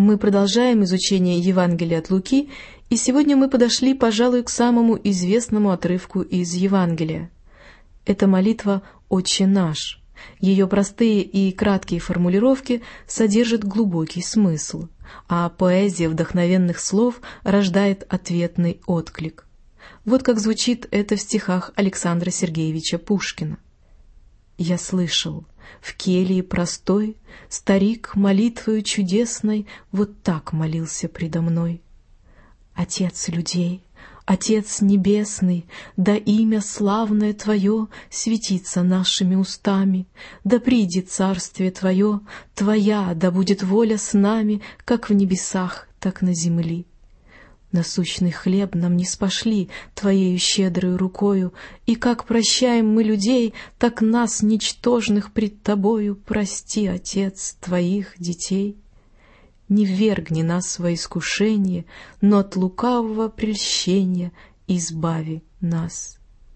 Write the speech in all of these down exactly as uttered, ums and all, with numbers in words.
Мы продолжаем изучение Евангелия от Луки, и сегодня мы подошли, пожалуй, к самому известному отрывку из Евангелия. Это молитва «Отче наш». Ее простые и краткие формулировки содержат глубокий смысл, а поэзия вдохновенных слов рождает ответный отклик. Вот как звучит это в стихах Александра Сергеевича Пушкина. «Я слышал, в келье простой старик молитвою чудесной вот так молился предо мной. Отец людей, Отец Небесный, да имя славное Твое светится нашими устами, да придет царствие Твое, Твоя, да будет воля с нами, как в небесах, так на земли. Насущный хлеб нам не спошли Твоею щедрою рукою, и как прощаем мы людей, так нас, ничтожных пред Тобою, прости, Отец, Твоих детей. Не ввергни нас во искушение, но от лукавого прельщения избави нас».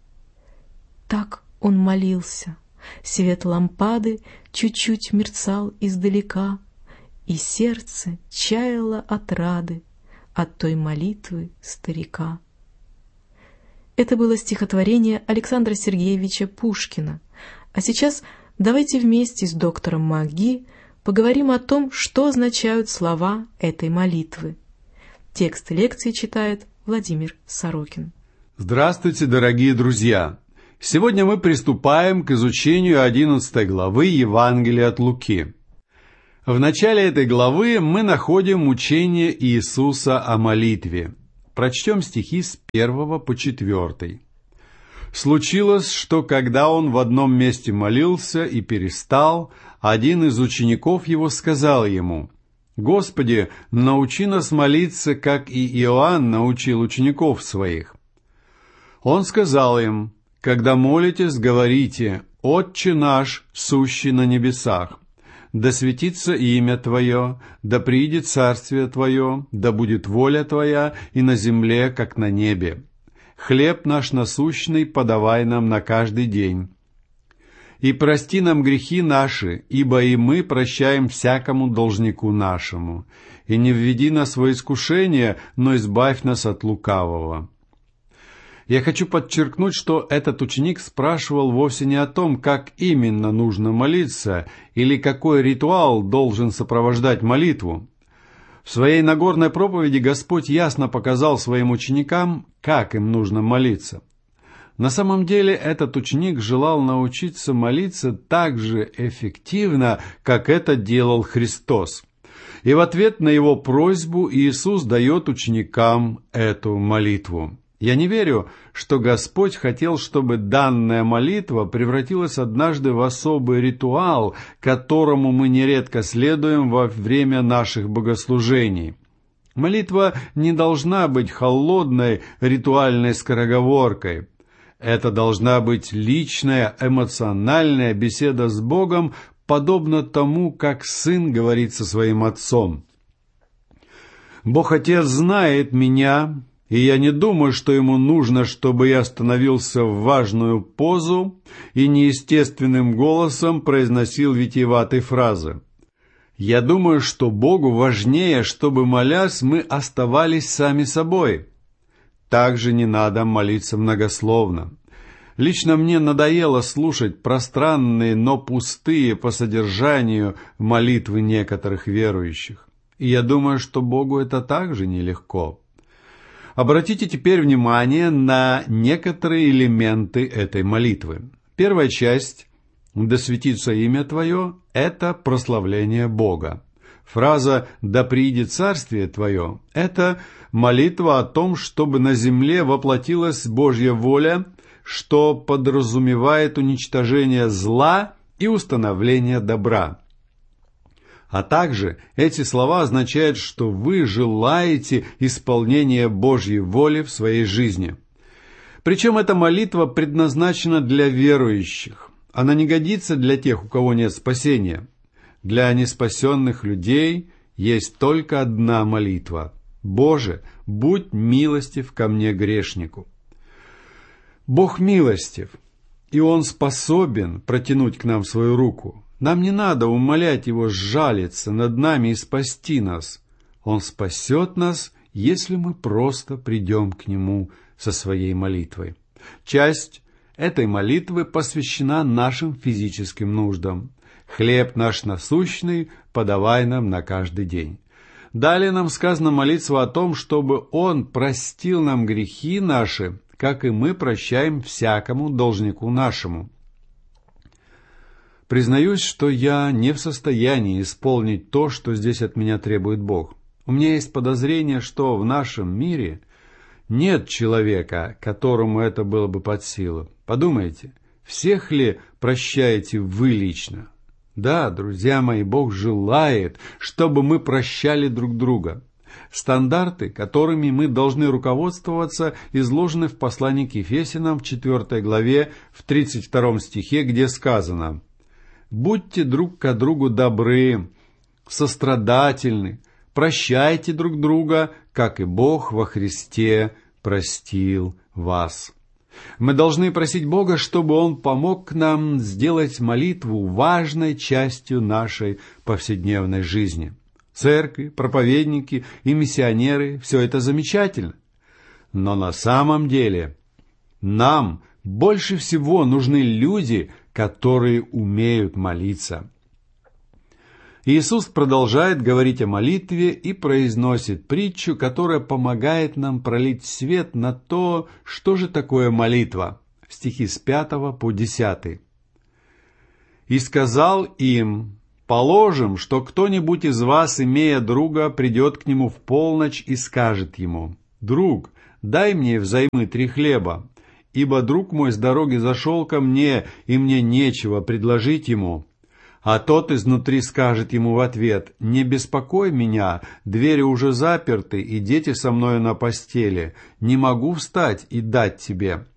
Так он молился. Свет лампады чуть-чуть мерцал издалека, и сердце чаяло от рады от той молитвы старика. Это было стихотворение Александра Сергеевича Пушкина. А сейчас давайте вместе с доктором Маги поговорим о том, что означают слова этой молитвы. Текст лекции читает Владимир Сорокин. Здравствуйте, дорогие друзья! Сегодня мы приступаем к изучению одиннадцатой главы Евангелия от Луки. В начале этой главы мы находим учение Иисуса о молитве. Прочтем стихи с первого по четвертый. «Случилось, что когда он в одном месте молился и перестал, один из учеников его сказал ему: „Господи, научи нас молиться, как и Иоанн научил учеников своих“. Он сказал им: „Когда молитесь, говорите: Отче наш, сущий на небесах, да светится имя Твое, да придет царствие Твое, да будет воля Твоя и на земле, как на небе. Хлеб наш насущный подавай нам на каждый день. И прости нам грехи наши, ибо и мы прощаем всякому должнику нашему. И не введи нас во искушение, но избавь нас от лукавого». Я хочу подчеркнуть, что этот ученик спрашивал вовсе не о том, как именно нужно молиться или какой ритуал должен сопровождать молитву. В своей Нагорной проповеди Господь ясно показал своим ученикам, как им нужно молиться. На самом деле этот ученик желал научиться молиться так же эффективно, как это делал Христос. И в ответ на его просьбу Иисус дает ученикам эту молитву. Я не верю, что Господь хотел, чтобы данная молитва превратилась однажды в особый ритуал, которому мы нередко следуем во время наших богослужений. Молитва не должна быть холодной ритуальной скороговоркой. Это должна быть личная, эмоциональная беседа с Богом, подобно тому, как сын говорит со своим отцом. «Бог Отец знает меня, и я не думаю, что ему нужно, чтобы я становился в важную позу и неестественным голосом произносил витиеватые фразы. Я думаю, что Богу важнее, чтобы, молясь, мы оставались сами собой. Также не надо молиться многословно. Лично мне надоело слушать пространные, но пустые по содержанию молитвы некоторых верующих. И я думаю, что Богу это также нелегко. Обратите теперь внимание на некоторые элементы этой молитвы. Первая часть «Да светится имя Твое» — это прославление Бога. Фраза «Да придет царствие Твое» — это молитва о том, чтобы на земле воплотилась Божья воля, что подразумевает уничтожение зла и установление добра. А также эти слова означают, что вы желаете исполнения Божьей воли в своей жизни. Причем эта молитва предназначена для верующих. Она не годится для тех, у кого нет спасения. Для неспасенных людей есть только одна молитва: «Боже, будь милостив ко мне, грешнику». Бог милостив, и Он способен протянуть к нам свою руку. Нам не надо умолять Его сжалиться над нами и спасти нас. Он спасет нас, если мы просто придем к Нему со своей молитвой. Часть этой молитвы посвящена нашим физическим нуждам. «Хлеб наш насущный подавай нам на каждый день». Далее нам сказано молиться о том, чтобы Он простил нам грехи наши, как и мы прощаем всякому должнику нашему. Признаюсь, что я не в состоянии исполнить то, что здесь от меня требует Бог. У меня есть подозрение, что в нашем мире нет человека, которому это было бы под силу. Подумайте, всех ли прощаете вы лично? Да, друзья мои, Бог желает, чтобы мы прощали друг друга. Стандарты, которыми мы должны руководствоваться, изложены в послании к Ефесянам в четвёртой главе, в тридцать втором стихе, где сказано: «Будьте друг к другу добры, сострадательны, прощайте друг друга, как и Бог во Христе простил вас». Мы должны просить Бога, чтобы Он помог нам сделать молитву важной частью нашей повседневной жизни. Церкви, проповедники и миссионеры – все это замечательно. Но на самом деле нам больше всего нужны люди, которые умеют молиться. Иисус продолжает говорить о молитве и произносит притчу, которая помогает нам пролить свет на то, что же такое молитва. Стихи с пятого по десятый. «И сказал им: положим, что кто-нибудь из вас, имея друга, придет к нему в полночь и скажет ему: друг, дай мне взаймы три хлеба, ибо друг мой с дороги зашел ко мне, и мне нечего предложить ему. А тот изнутри скажет ему в ответ: не беспокой меня, двери уже заперты, и дети со мною на постели, не могу встать и дать тебе.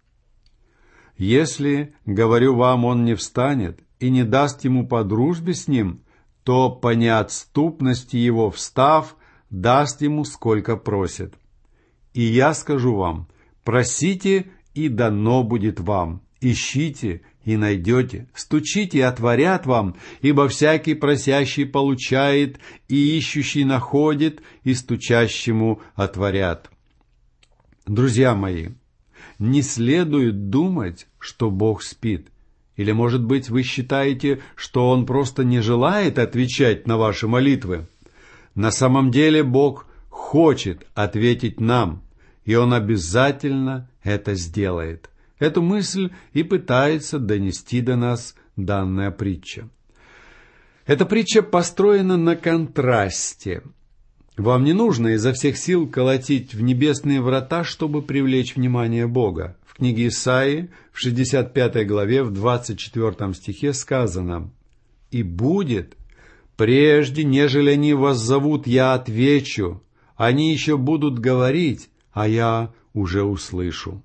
Если, говорю вам, он не встанет и не даст ему по дружбе с ним, то по неотступности его встав, даст ему сколько просит. И я скажу вам: просите, и дано будет вам, ищите, и найдете, стучите, и отворят вам, ибо всякий просящий получает, и ищущий находит, и стучащему отворят». Друзья мои, не следует думать, что Бог спит. Или, может быть, вы считаете, что Он просто не желает отвечать на ваши молитвы? На самом деле Бог хочет ответить нам, и Он обязательно это сделает. Эту мысль и пытается донести до нас данная притча. Эта притча построена на контрасте. Вам не нужно изо всех сил колотить в небесные врата, чтобы привлечь внимание Бога. В книге Исаии, в шестьдесят пятой главе, в двадцать четвёртом стихе сказано: «И будет, прежде, нежели они вас зовут, я отвечу, они еще будут говорить, а я уже услышу».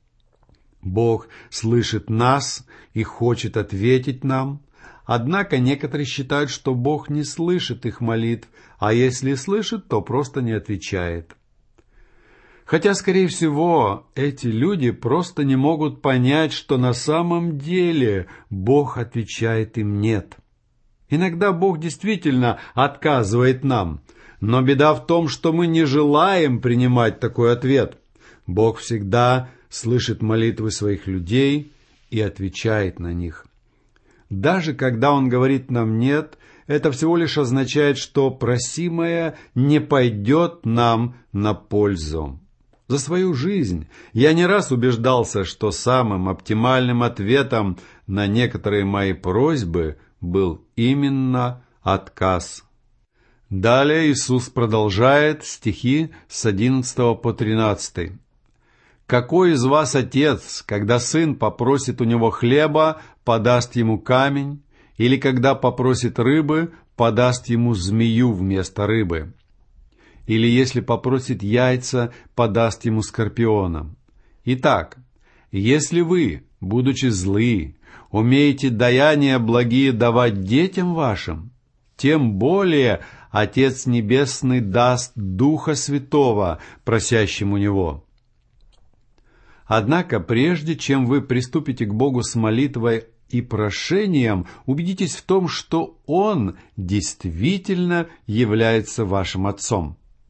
Бог слышит нас и хочет ответить нам, однако некоторые считают, что Бог не слышит их молитв, а если слышит, то просто не отвечает. Хотя, скорее всего, эти люди просто не могут понять, что на самом деле Бог отвечает им «нет». Иногда Бог действительно отказывает нам, но беда в том, что мы не желаем принимать такой ответ. Бог всегда слышит молитвы своих людей и отвечает на них. Даже когда Он говорит нам «нет», это всего лишь означает, что просимое не пойдет нам на пользу. За свою жизнь я не раз убеждался, что самым оптимальным ответом на некоторые мои просьбы был именно отказ. Далее Иисус продолжает стихи с одиннадцатого по тринадцатый. «Какой из вас отец, когда сын попросит у него хлеба, подаст ему камень, или когда попросит рыбы, подаст ему змею вместо рыбы? Или если попросит яйца, подаст ему скорпиона? Итак, если вы, будучи злы, умеете даяния благие давать детям вашим, тем более Отец Небесный даст Духа Святого просящим у Него». Однако, прежде чем вы приступите к Богу с молитвой и прошением, убедитесь в том, что Он действительно является вашим Отцом.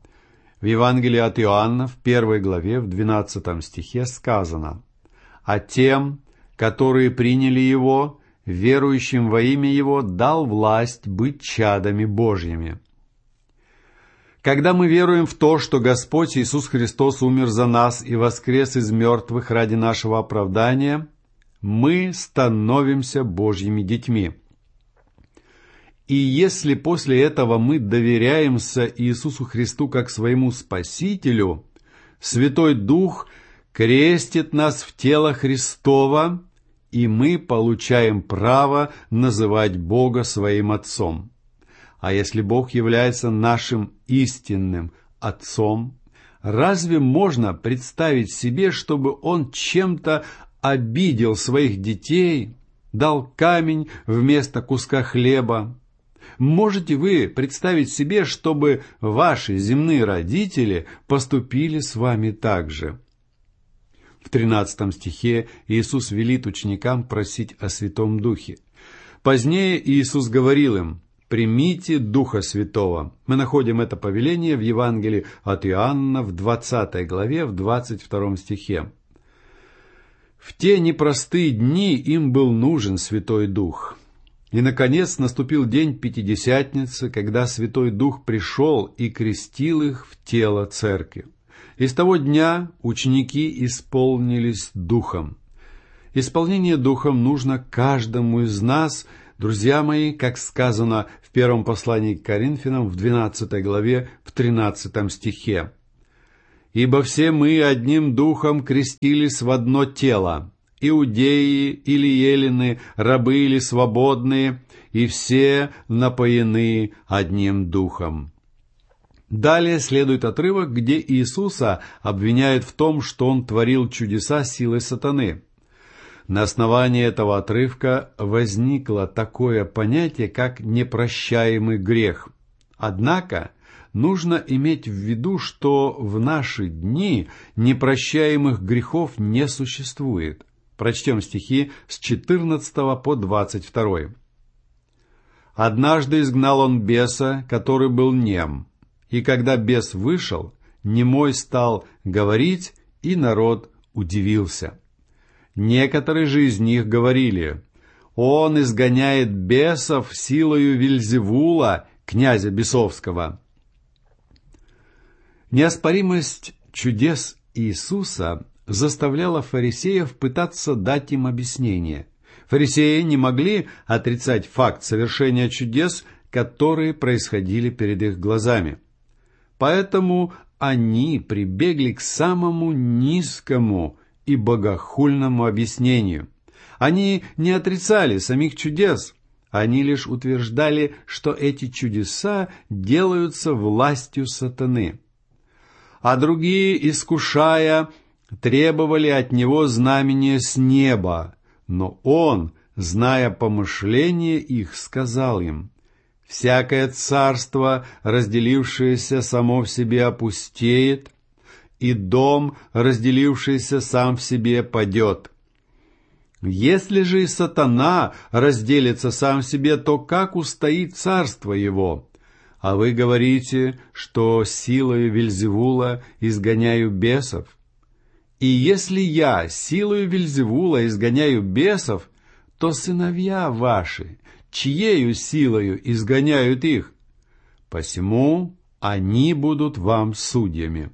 В Евангелии от Иоанна в первой главе в двенадцатом стихе сказано: «А тем, которые приняли Его, верующим во имя Его, дал власть быть чадами Божьими». Когда мы веруем в то, что Господь Иисус Христос умер за нас и воскрес из мертвых ради нашего оправдания, мы становимся Божьими детьми. И если после этого мы доверяемся Иисусу Христу как своему Спасителю, Святой Дух крестит нас в тело Христово, и мы получаем право называть Бога своим Отцом. А если Бог является нашим истинным Отцом, разве можно представить себе, чтобы Он чем-то обидел своих детей, дал камень вместо куска хлеба? Можете вы представить себе, чтобы ваши земные родители поступили с вами так же? В тринадцатом стихе Иисус велит ученикам просить о Святом Духе. Позднее Иисус говорил им: «Примите Духа Святого». Мы находим это повеление в Евангелии от Иоанна в двадцатой главе, в двадцать втором стихе. В те непростые дни им был нужен Святой Дух. И, наконец, наступил день Пятидесятницы, когда Святой Дух пришел и крестил их в тело Церкви. И с того дня ученики исполнились Духом. Исполнение Духом нужно каждому из нас, друзья мои, как сказано в первом послании к Коринфянам в двенадцатой главе в тринадцатом стихе. «Ибо все мы одним Духом крестились в одно тело, иудеи или елены, рабы или свободные, и все напоены одним Духом». Далее следует отрывок, где Иисуса обвиняют в том, что Он творил чудеса силой сатаны. На основании этого отрывка возникло такое понятие, как непрощаемый грех. Однако нужно иметь в виду, что в наши дни непрощаемых грехов не существует. Прочтем стихи с четырнадцатого по двадцать второй. «Однажды изгнал он беса, который был нем. И когда бес вышел, немой стал говорить, и народ удивился. Некоторые же из них говорили: он изгоняет бесов силою Вельзевула, князя бесовского». Неоспоримость чудес Иисуса заставляла фарисеев пытаться дать им объяснение. Фарисеи не могли отрицать факт совершения чудес, которые происходили перед их глазами. Поэтому они прибегли к самому низкому и богохульному объяснению. Они не отрицали самих чудес, они лишь утверждали, что эти чудеса делаются властью сатаны. А другие, искушая, требовали от него знамения с неба, но он, зная помышления их, сказал им: «Всякое царство, разделившееся само в себе, опустеет, и дом, разделившийся сам в себе, падет. Если же и сатана разделится сам в себе, то как устоит царство его? А вы говорите, что силою Вельзевула изгоняю бесов? И если я силою Вельзевула изгоняю бесов, то сыновья ваши, чьею силою изгоняют их? Посему они будут вам судьями».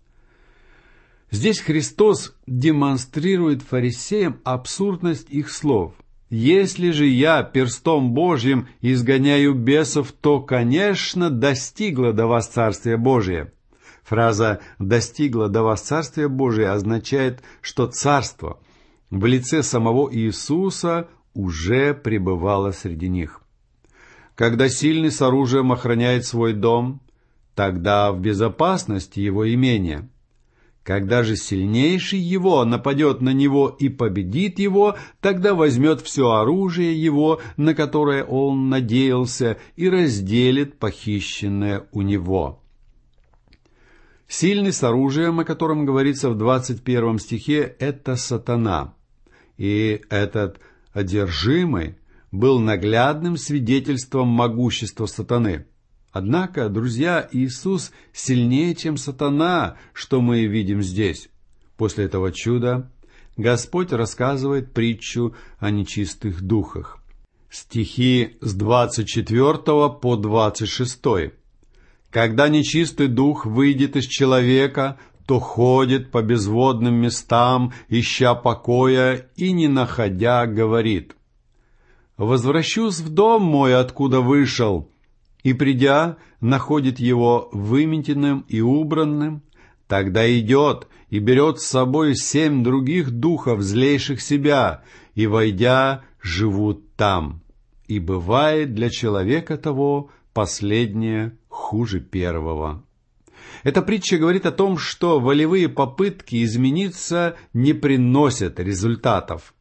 Здесь Христос демонстрирует фарисеям абсурдность их слов. «Если же я перстом Божьим изгоняю бесов, то, конечно, достигло до вас Царствие Божие». Фраза «достигло до вас Царствие Божие» означает, что Царство в лице самого Иисуса уже пребывало среди них. Когда сильный с оружием охраняет свой дом, тогда в безопасности его имение. Когда же сильнейший его нападет на него и победит его, тогда возьмет все оружие его, на которое он надеялся, и разделит похищенное у него. Сильный с оружием, о котором говорится в двадцать первом стихе, это сатана. И этот одержимый был наглядным свидетельством могущества сатаны. Однако, друзья, Иисус сильнее, чем сатана, что мы видим здесь. После этого чуда Господь рассказывает притчу о нечистых духах. Стихи с двадцать четвёртого по двадцать шестой. «Когда нечистый дух выйдет из человека, то ходит по безводным местам, ища покоя, и, не находя, говорит: возвращусь в дом мой, откуда вышел, и, придя, находит его выметенным и убранным. Тогда идет и берет с собой семь других духов, злейших себя, и, войдя, живут там. И бывает для человека того последнее хуже первого». Эта притча говорит о том, что волевые попытки измениться не приносят результатов.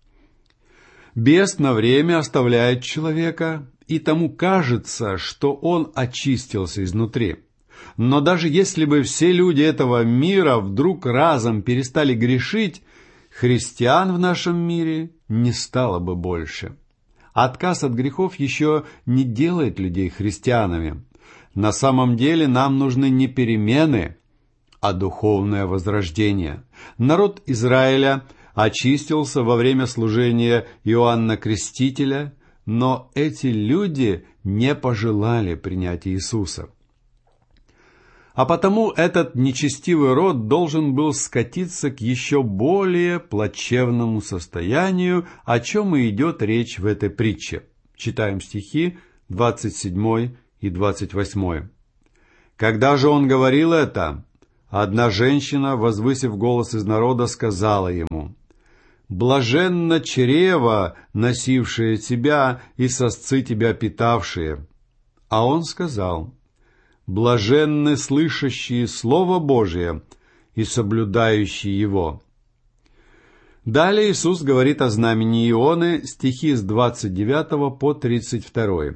Бес на время оставляет человека, и тому кажется, что он очистился изнутри. Но даже если бы все люди этого мира вдруг разом перестали грешить, христиан в нашем мире не стало бы больше. Отказ от грехов еще не делает людей христианами. На самом деле нам нужны не перемены, а духовное возрождение. Народ Израиля очистился во время служения Иоанна Крестителя, но эти люди не пожелали принять Иисуса. А потому этот нечестивый род должен был скатиться к еще более плачевному состоянию, о чем и идет речь в этой притче. Читаем стихи двадцать седьмой и двадцать восьмой. «Когда же он говорил это, одна женщина, возвысив голос из народа, сказала ему: блаженно чрево, носившее тебя, и сосцы тебя питавшие. А он сказал: блаженны слышащие Слово Божие и соблюдающие его». Далее Иисус говорит о знамени Ионы, стихи с двадцать девятого по тридцать второй.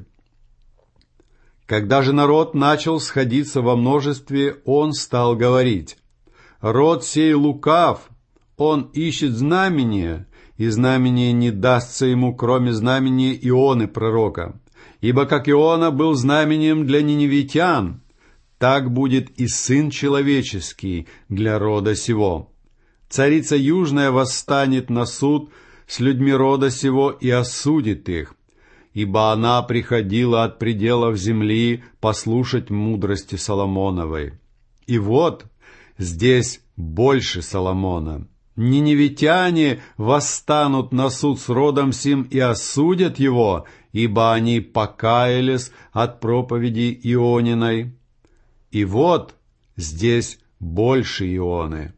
«Когда же народ начал сходиться во множестве, он стал говорить: род сей лукав, он ищет знамения, и знамение не дастся ему, кроме знамения Ионы пророка. Ибо как Иона был знамением для ниневитян, так будет и Сын Человеческий для рода сего. Царица Южная восстанет на суд с людьми рода сего и осудит их, ибо она приходила от пределов земли послушать мудрости Соломоновой. И вот здесь больше Соломона. Ниневитяне восстанут на суд с родом сим и осудят его, ибо они покаялись от проповеди Иониной. И вот здесь больше Ионы.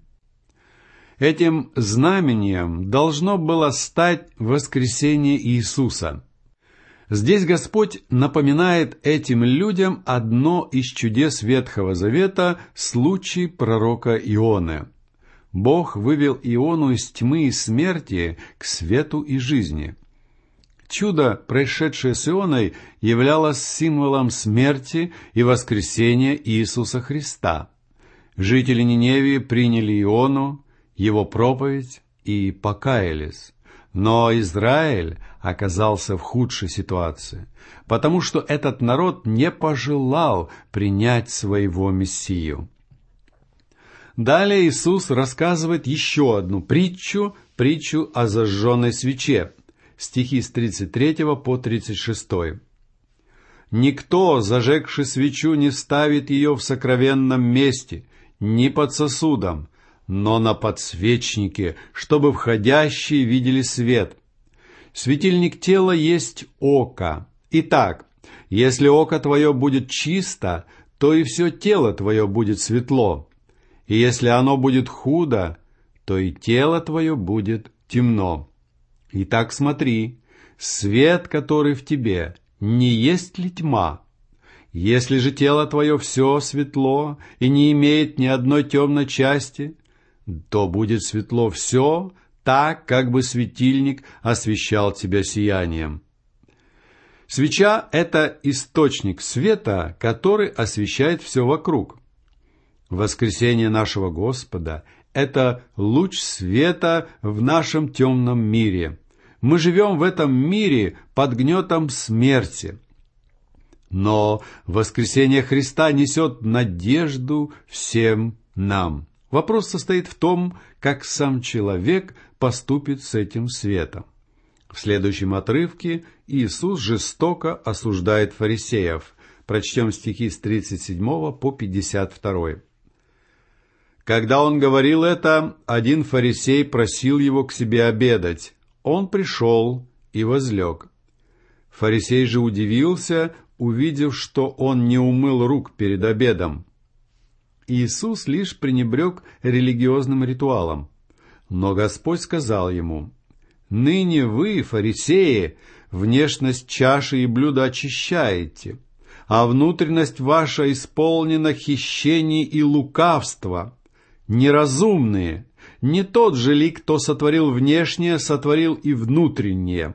Этим знамением должно было стать воскресение Иисуса. Здесь Господь напоминает этим людям одно из чудес Ветхого Завета, случай пророка Ионы. Бог вывел Иону из тьмы и смерти к свету и жизни. Чудо, происшедшее с Ионой, являлось символом смерти и воскресения Иисуса Христа. Жители Ниневии приняли Иону, его проповедь и покаялись. Но Израиль оказался в худшей ситуации, потому что этот народ не пожелал принять своего Мессию. Далее Иисус рассказывает еще одну притчу, притчу о зажженной свече. Стихи с тридцать третьего по тридцать шестой. «Никто, зажегший свечу, не ставит ее в сокровенном месте, ни под сосудом, но на подсвечнике, чтобы входящие видели свет. Светильник тела есть око. Итак, если око твое будет чисто, то и все тело твое будет светло. И если оно будет худо, то и тело твое будет темно. Итак, смотри, свет, который в тебе, не есть ли тьма? Если же тело твое все светло и не имеет ни одной темной части, то будет светло все, так, как бы светильник освещал тебя сиянием». Свеча — это источник света, который освещает все вокруг. Воскресение нашего Господа — это луч света в нашем темном мире. Мы живем в этом мире под гнетом смерти. Но воскресение Христа несет надежду всем нам. Вопрос состоит в том, как сам человек поступит с этим светом. В следующем отрывке Иисус жестоко осуждает фарисеев. Прочтем стихи с тридцать седьмого по пятьдесят второй. Когда он говорил это, один фарисей просил его к себе обедать. Он пришел и возлег. Фарисей же удивился, увидев, что он не умыл рук перед обедом. Иисус лишь пренебрег религиозным ритуалом. Но Господь сказал ему: «Ныне вы, фарисеи, внешность чаши и блюда очищаете, а внутренность ваша исполнена хищений и лукавства. Неразумные, не тот же ли, кто сотворил внешнее, сотворил и внутреннее».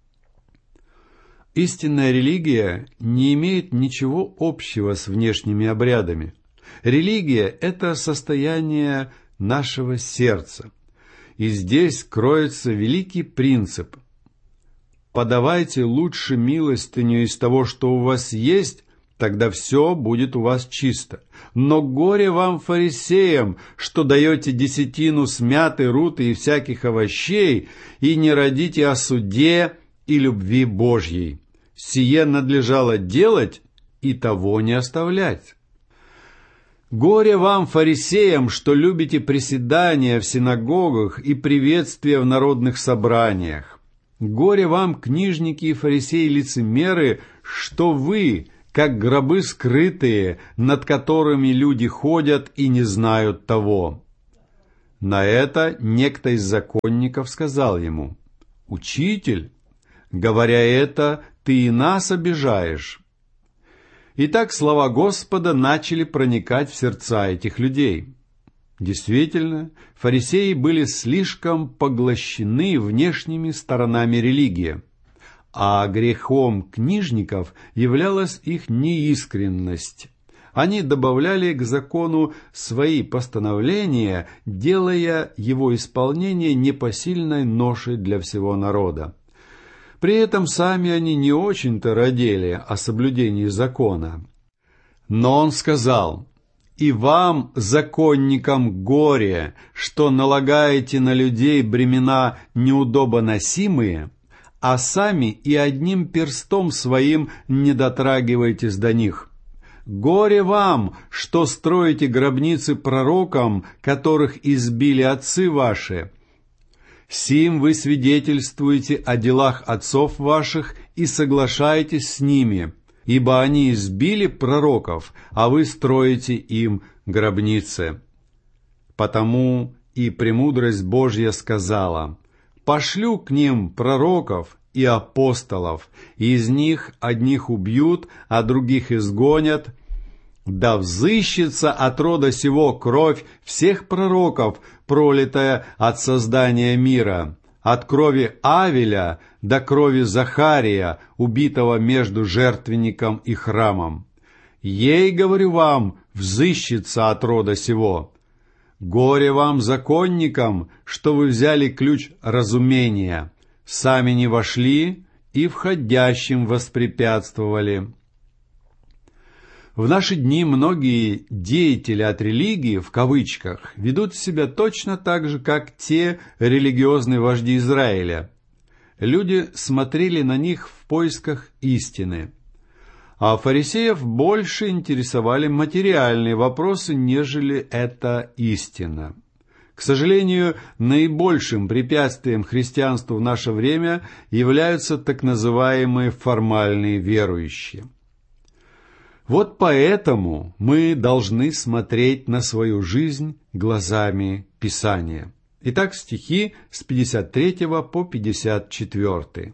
Истинная религия не имеет ничего общего с внешними обрядами. Религия – это состояние нашего сердца. И здесь кроется великий принцип. Подавайте лучше милостыню из того, что у вас есть, тогда все будет у вас чисто. Но горе вам, фарисеям, что даете десятину с мяты, руты и всяких овощей, и не родите о суде и любви Божьей. Сие надлежало делать и того не оставлять. Горе вам, фарисеям, что любите приседания в синагогах и приветствия в народных собраниях. Горе вам, книжники и фарисеи-лицемеры, что вы, как гробы скрытые, над которыми люди ходят и не знают того. На это некто из законников сказал ему: «Учитель, говоря это, ты и нас обижаешь». Итак, слова Господа начали проникать в сердца этих людей. Действительно, фарисеи были слишком поглощены внешними сторонами религии, а грехом книжников являлась их неискренность. Они добавляли к закону свои постановления, делая его исполнение непосильной ношей для всего народа. При этом сами они не очень-то радели о соблюдении закона. Но он сказал: «И вам, законникам, горе, что налагаете на людей бремена неудобоносимые, а сами и одним перстом своим не дотрагиваетесь до них. Горе вам, что строите гробницы пророкам, которых избили отцы ваши. Сим вы свидетельствуете о делах отцов ваших и соглашаетесь с ними, ибо они избили пророков, а вы строите им гробницы. Потому и премудрость Божья сказала: пошлю к ним пророков и апостолов, и из них одних убьют, а других изгонят. Да взыщется от рода сего кровь всех пророков, пролитая от создания мира, от крови Авеля до крови Захария, убитого между жертвенником и храмом. Ей, говорю вам, взыщется от рода сего. Горе вам, законникам, что вы взяли ключ разумения, сами не вошли и входящим воспрепятствовали». В наши дни многие деятели от религии, в кавычках, ведут себя точно так же, как те религиозные вожди Израиля. Люди смотрели на них в поисках истины. А фарисеев больше интересовали материальные вопросы, нежели эта истина. К сожалению, наибольшим препятствием христианству в наше время являются так называемые формальные верующие. Вот поэтому мы должны смотреть на свою жизнь глазами Писания. Итак, стихи с пятьдесят третьего по пятьдесят четвёртый.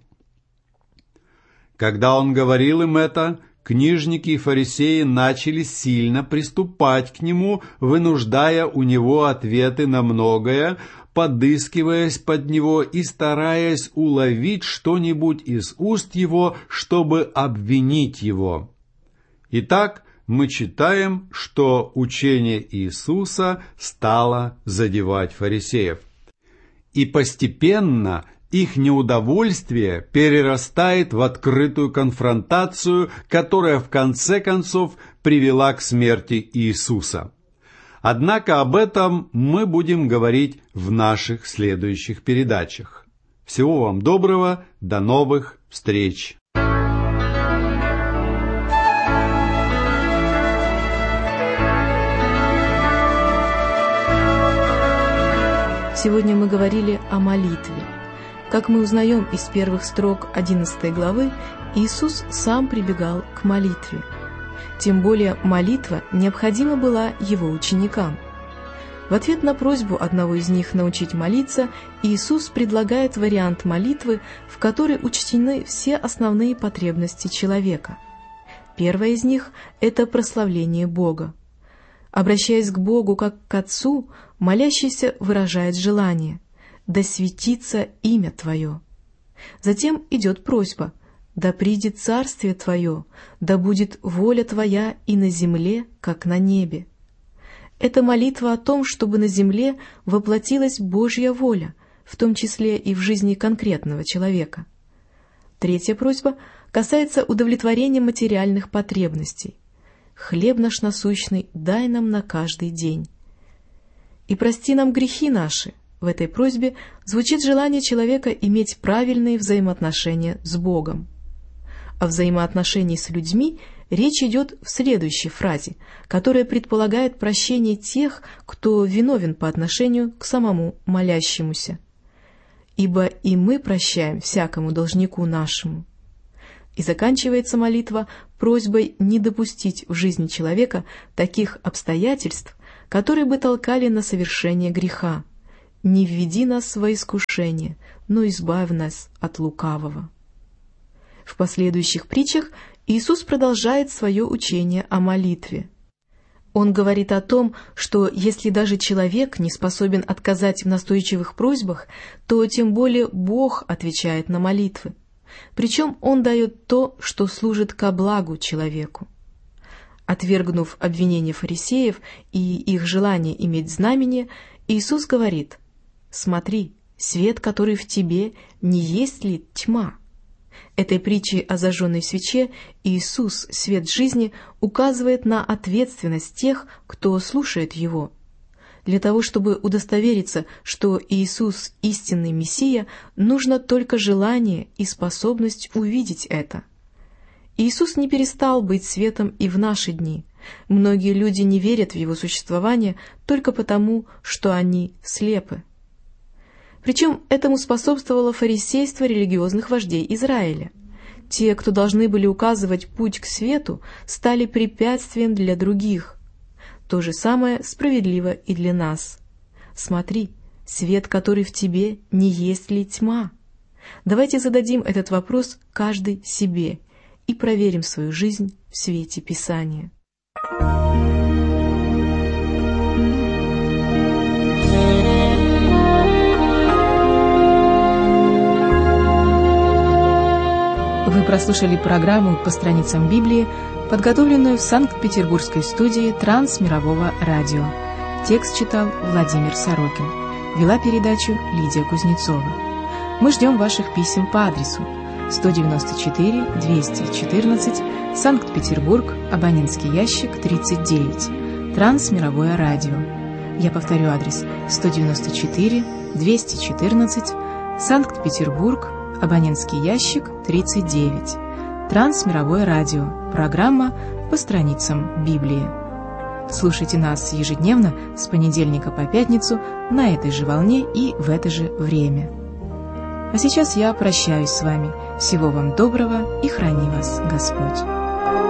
Когда он говорил им это, книжники и фарисеи начали сильно приступать к нему, вынуждая у него ответы на многое, подыскиваясь под него и стараясь уловить что-нибудь из уст его, чтобы обвинить его. Итак, мы читаем, что учение Иисуса стало задевать фарисеев. И постепенно Их неудовольствие перерастает в открытую конфронтацию, которая в конце концов привела к смерти Иисуса. Однако об этом мы будем говорить в наших следующих передачах. Всего вам доброго, до новых встреч! Сегодня мы говорили о молитве. Как мы узнаем из первых строк одиннадцатой главы, Иисус сам прибегал к молитве. Тем более молитва необходима была Его ученикам. В ответ на просьбу одного из них научить молиться, Иисус предлагает вариант молитвы, в которой учтены все основные потребности человека. Первая из них – это прославление Бога. Обращаясь к Богу как к Отцу, молящийся выражает желание «Да светится имя Твое». Затем идет просьба «Да придет царствие Твое, да будет воля Твоя и на земле, как на небе». Это молитва о том, чтобы на земле воплотилась Божья воля, в том числе и в жизни конкретного человека. Третья просьба касается удовлетворения материальных потребностей. «Хлеб наш насущный дай нам на каждый день». «И прости нам грехи наши». В этой просьбе звучит желание человека иметь правильные взаимоотношения с Богом. О взаимоотношении с людьми речь идет в следующей фразе, которая предполагает прощение тех, кто виновен по отношению к самому молящемуся. «Ибо и мы прощаем всякому должнику нашему». И заканчивается молитва просьбой не допустить в жизни человека таких обстоятельств, которые бы толкали на совершение греха. «Не введи нас во искушение, но избавь нас от лукавого». В последующих притчах Иисус продолжает свое учение о молитве. Он говорит о том, что если даже человек не способен отказать в настойчивых просьбах, то тем более Бог отвечает на молитвы. Причем Он дает то, что служит ко благу человеку. Отвергнув обвинения фарисеев и их желание иметь знамение, Иисус говорит: «Смотри, свет, который в тебе, не есть ли тьма?» Этой притчей о зажженной свече Иисус, свет жизни, указывает на ответственность тех, кто слушает Его. Для того, чтобы удостовериться, что Иисус – истинный Мессия, нужно только желание и способность увидеть это. Иисус не перестал быть светом и в наши дни. Многие люди не верят в Его существование только потому, что они слепы. Причем этому способствовало фарисейство религиозных вождей Израиля. Те, кто должны были указывать путь к свету, стали препятствием для других. То же самое справедливо и для нас. Смотри, свет, который в тебе, не есть ли тьма? Давайте зададим этот вопрос каждый себе и проверим свою жизнь в свете Писания. Вы прослушали программу «По страницам Библии», подготовленную в Санкт-Петербургской студии Трансмирового радио. Текст читал Владимир Сорокин. Вела передачу Лидия Кузнецова. Мы ждем ваших писем по адресу сто девяносто четыре двести четырнадцать, Санкт-Петербург, абонентский ящик тридцать девять, Трансмировое радио. Я повторю адрес: сто девяносто четыре двести четырнадцать, Санкт-Петербург, абонентский ящик тридцать девять, Трансмировое радио, программа «По страницам Библии». Слушайте нас ежедневно с понедельника по пятницу на этой же волне и в это же время. А сейчас я прощаюсь с вами. Всего вам доброго и храни вас Господь.